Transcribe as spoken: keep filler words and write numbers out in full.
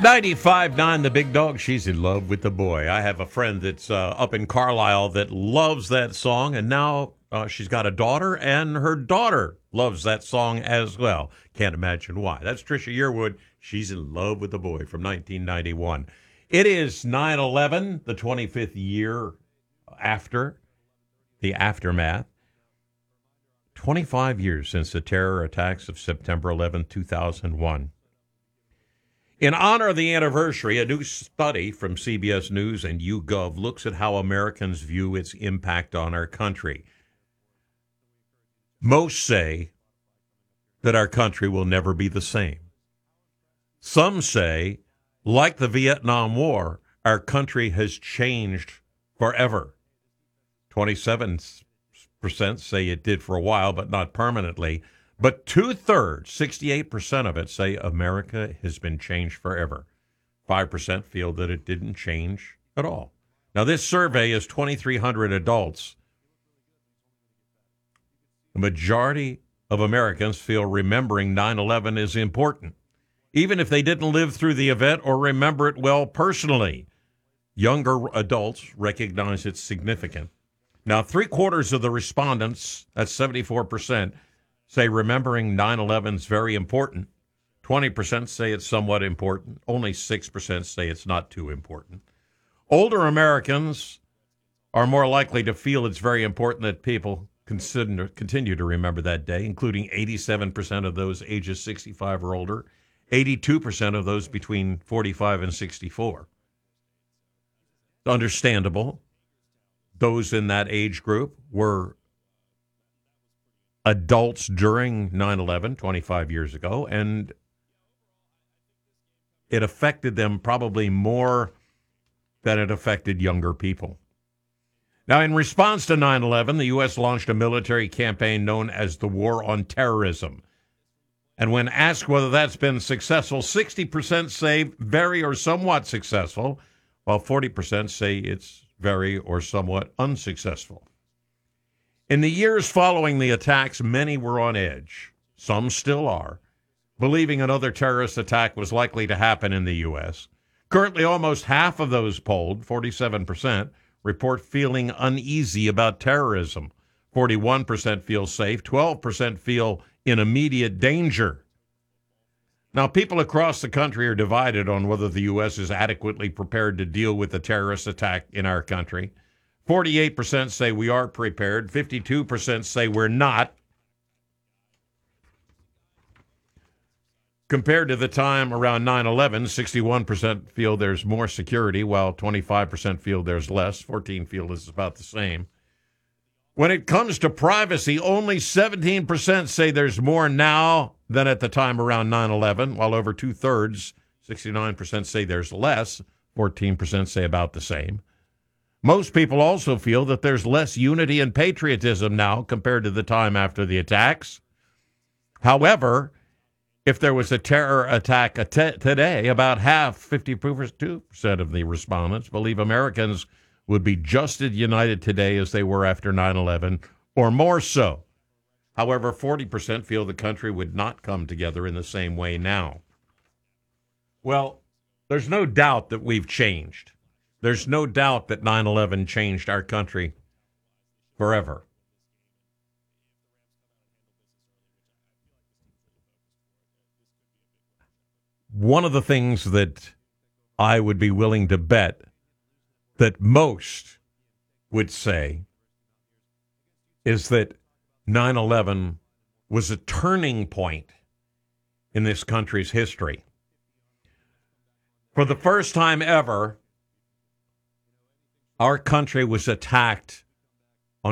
ninety-five point nine The Big Dog, she's in love with the boy. I have a friend that's uh, up in Carlisle that loves that song, and now uh, she's got a daughter, and her daughter loves that song as well. Can't imagine why. That's Trisha Yearwood. She's in love with the boy from nineteen ninety-one. It is nine eleven, the twenty-fifth year after the aftermath. twenty-five years since the terror attacks of September eleventh, two thousand one. In honor of the anniversary, a new study from C B S News and YouGov looks at how Americans view its impact on our country. Most say that our country will never be the same. Some say, like the Vietnam War, our country has changed forever. twenty-seven percent say it did for a while, but not permanently. But two-thirds, sixty-eight percent of it, say America has been changed forever. five percent feel that it didn't change at all. Now, this survey is twenty-three hundred adults. The majority of Americans feel remembering nine eleven is important, even if they didn't live through the event or remember it well personally. Younger adults recognize its significance. Now, three-quarters of the respondents, that's seventy-four percent, say remembering nine eleven is very important. twenty percent say it's somewhat important. Only six percent say it's not too important. Older Americans are more likely to feel it's very important that people consider, continue to remember that day, including eighty-seven percent of those ages sixty-five or older, eighty-two percent of those between forty-five and sixty-four. Understandable. Those in that age group were adults during nine eleven, twenty-five years ago, and it affected them probably more than it affected younger people. Now, in response to nine eleven, the U S launched a military campaign known as the War on Terrorism. And when asked whether that's been successful, sixty percent say very or somewhat successful, while forty percent say it's very or somewhat unsuccessful. In the years following the attacks, many were on edge. Some still are, believing another terrorist attack was likely to happen in the U S. Currently, almost half of those polled, forty-seven percent, report feeling uneasy about terrorism. forty-one percent feel safe. twelve percent feel in immediate danger. Now, people across the country are divided on whether the U S is adequately prepared to deal with the terrorist attack in our country. forty-eight percent say we are prepared. fifty-two percent say we're not. Compared to the time around nine eleven, sixty-one percent feel there's more security, while twenty-five percent feel there's less. fourteen feel it's about the same. When it comes to privacy, only seventeen percent say there's more now than at the time around nine eleven, while over two-thirds, sixty-nine percent, say there's less. fourteen percent say about the same. Most people also feel that there's less unity and patriotism now compared to the time after the attacks. However, if there was a terror attack today, about half, fifty-two percent of the respondents, believe Americans would be just as united today as they were after nine eleven, or more so. However, forty percent feel the country would not come together in the same way now. Well, there's no doubt that we've changed. There's no doubt that nine eleven changed our country forever. One of the things that I would be willing to bet that most would say is that nine eleven was a turning point in this country's history. For the first time ever, our country was attacked